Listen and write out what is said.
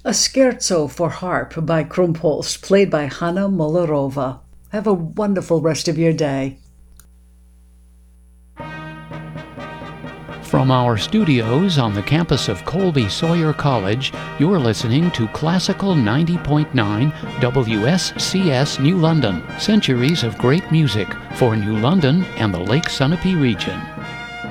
A scherzo for harp by Krumpholst, played by Hanna Molorova. Have a wonderful rest of your day. From our studios on the campus of Colby Sawyer College, you're listening to Classical 90.9 WSCS New London. Centuries of great music for New London and the Lake Sunapee region.